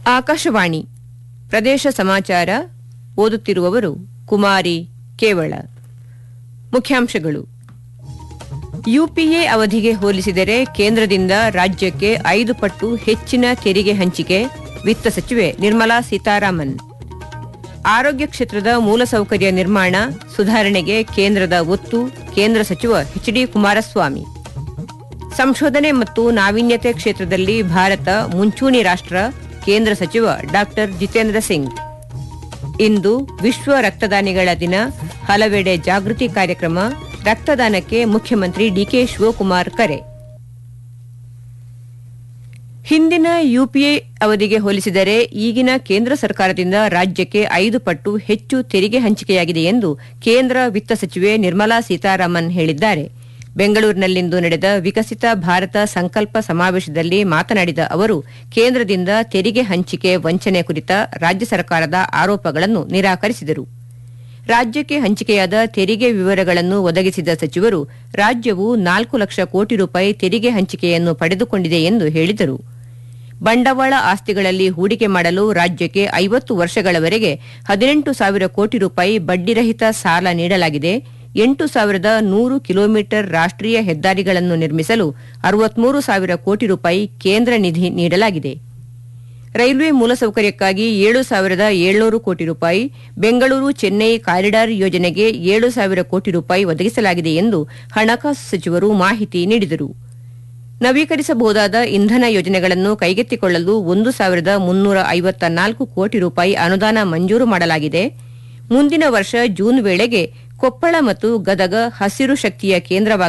ಆಕಾಶವಾಣಿ ಪ್ರದೇಶ ಸಮಾಚಾರ ಓದುತ್ತಿರುವವರು ಕುಮಾರಿ ಕೇವಳ. ಮುಖ್ಯಾಂಶಗಳು. ಯುಪಿಎ ಅವಧಿಗೆ ಹೋಲಿಸಿದರೆ ಕೇಂದ್ರದಿಂದ ರಾಜ್ಯಕ್ಕೆ 5 ಪಟ್ಟು ಹೆಚ್ಚಿನ ತೆರಿಗೆ ಹಂಚಿಕೆ, ವಿತ್ತ ಸಚಿವೆ ನಿರ್ಮಲಾ ಸೀತಾರಾಮನ್. ಆರೋಗ್ಯ ಕ್ಷೇತ್ರದ ಮೂಲಸೌಕರ್ಯ ನಿರ್ಮಾಣ ಸುಧಾರಣೆಗೆ ಕೇಂದ್ರದ ಒತ್ತು, ಕೇಂದ್ರ ಸಚಿವ ಎಚ್.ಡಿ. ಕುಮಾರಸ್ವಾಮಿ. ಸಂಶೋಧನೆ ಮತ್ತು ನಾವೀನ್ಯತೆ ಕ್ಷೇತ್ರದಲ್ಲಿ ಭಾರತ ಮುಂಚೂಣಿ ರಾಷ್ಟ್ರ, ಕೇಂದ್ರ ಸಚಿವ ಡಾ. ಜಿತೇಂದ್ರ ಸಿಂಗ್. ಇಂದು ವಿಶ್ವ ರಕ್ತದಾನಿಗಳ ದಿನ, ಹಲವೆಡೆ ಜಾಗೃತಿ ಕಾರ್ಯಕ್ರಮ, ರಕ್ತದಾನಕ್ಕೆ ಮುಖ್ಯಮಂತ್ರಿ ಡಿಕೆ ಶಿವಕುಮಾರ್ ಕರೆ. ಹಿಂದಿನ ಯುಪಿಎ ಅವಧಿಗೆ ಹೋಲಿಸಿದರೆ ಈಗಿನ ಕೇಂದ್ರ ಸರ್ಕಾರದಿಂದ ರಾಜ್ಯಕ್ಕೆ 5 ಪಟ್ಟು ಹೆಚ್ಚು ತೆರಿಗೆ ಹಂಚಿಕೆಯಾಗಿದೆ ಎಂದು ಕೇಂದ್ರ ವಿತ್ತ ಸಚಿವೆ ನಿರ್ಮಲಾ ಸೀತಾರಾಮನ್ ಹೇಳಿದ್ದಾರೆ. ಬೆಂಗಳೂರಿನಲ್ಲಿಂದು ನಡೆದ ವಿಕಸಿತ ಭಾರತ ಸಂಕಲ್ಪ ಸಮಾವೇಶದಲ್ಲಿ ಮಾತನಾಡಿದ ಅವರು, ಕೇಂದ್ರದಿಂದ ತೆರಿಗೆ ಹಂಚಿಕೆ ವಂಚನೆ ಕುರಿತ ರಾಜ್ಯ ಸರ್ಕಾರದ ಆರೋಪಗಳನ್ನು ನಿರಾಕರಿಸಿದರು. ರಾಜ್ಯಕ್ಕೆ ಹಂಚಿಕೆಯಾದ ತೆರಿಗೆ ವಿವರಗಳನ್ನು ಒದಗಿಸಿದ ಸಚಿವರು, ರಾಜ್ಯವು 4 ಲಕ್ಷ ಕೋಟಿ ರೂಪಾಯಿ ತೆರಿಗೆ ಹಂಚಿಕೆಯನ್ನು ಪಡೆದುಕೊಂಡಿದೆ ಎಂದು ಹೇಳಿದರು. ಬಂಡವಾಳ ಆಸ್ತಿಗಳಲ್ಲಿ ಹೂಡಿಕೆ ಮಾಡಲು ರಾಜ್ಯಕ್ಕೆ 50 ವರ್ಷಗಳವರೆಗೆ 18,000 ಕೋಟಿ ರೂಪಾಯಿ ಬಡ್ಡಿರಹಿತ ಸಾಲ ನೀಡಲಾಗಿದೆ. 8,100 ಕಿಲೋಮೀಟರ್ ರಾಷ್ಟ್ರೀಯ ಹೆದ್ದಾರಿಗಳನ್ನು ನಿರ್ಮಿಸಲು 63,000 ಕೋಟಿ ರೂಪಾಯಿ ಕೇಂದ್ರ ನಿಧಿ ನೀಡಲಾಗಿದೆ. ರೈಲ್ವೆ ಮೂಲಸೌಕರ್ಯಕ್ಕಾಗಿ 7,700 ಕೋಟಿ ರೂಪಾಯಿ, ಬೆಂಗಳೂರು ಚೆನ್ನೈ ಕಾರಿಡಾರ್ ಯೋಜನೆಗೆ 7,000 ಕೋಟಿ ರೂಪಾಯಿ ಒದಗಿಸಲಾಗಿದೆ ಎಂದು ಹಣಕಾಸು ಸಚಿವರು ಮಾಹಿತಿ ನೀಡಿದರು. ನವೀಕರಿಸಬಹುದಾದ ಇಂಧನ ಯೋಜನೆಗಳನ್ನು ಕೈಗೆತ್ತಿಕೊಳ್ಳಲು 1,354 ಕೋಟಿ ರೂಪಾಯಿ ಅನುದಾನ ಮಂಜೂರು ಮಾಡಲಾಗಿದೆ. ಮುಂದಿನ ವರ್ಷ ಜೂನ್ ವೇಳೆಗೆ ಕೊಪ್ಪಳ ಮತ್ತು ಗದಗ ಹಸಿರು ಶಕ್ತಿಯ ಕೇಂದ್ರವಾಗಿ